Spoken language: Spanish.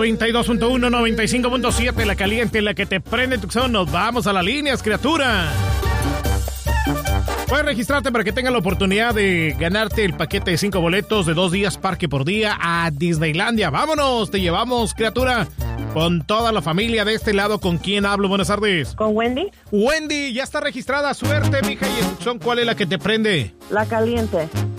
92.1, 95.7, la caliente, la que te prende Tucson. Nos vamos a las líneas, criatura. Puedes registrarte para que tengas la oportunidad de ganarte el paquete de 5 boletos de 2 días parque por día a Disneylandia. ¡Vámonos! Te llevamos, criatura, con toda la familia de este lado. ¿Con quién hablo? Buenas tardes. ¿Con Wendy? Wendy, ya está registrada. Suerte, mija. ¿Y en Tucson cuál es la que te prende? La caliente.